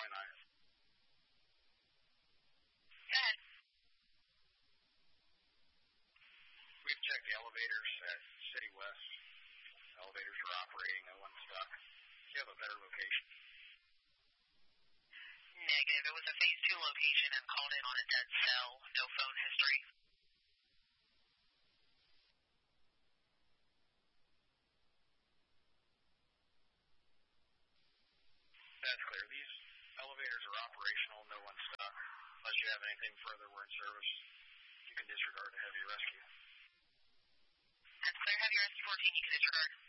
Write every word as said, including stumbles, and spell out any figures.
nine nine. Go ahead. We've checked the elevators at City West. Elevators are operating, no one's stuck. Do you have a better location? Negative. It was a phase two location and called in on a dead cell. No phone history. That's clear. These elevators are operational, no one's stuck. Unless you have anything further, we're in service. You can disregard the heavy rescue. That's clear. Heavy rescue fourteen, you can disregard.